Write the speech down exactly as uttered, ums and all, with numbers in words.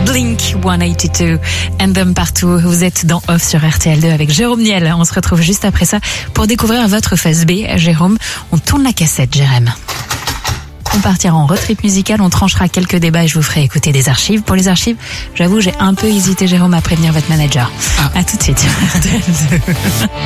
Blink cent quatre-vingt-deux, Anthem partout. Vous êtes dans Off sur R T L deux avec Jérôme Niel. On se retrouve juste après ça pour découvrir votre face B. Jérôme, on tourne la cassette, Jérém. On partira en road trip musical, on tranchera quelques débats et je vous ferai écouter des archives. Pour les archives, j'avoue, j'ai un peu hésité, Jérôme, à prévenir votre manager. Ah. À tout de suite sur R T L deux.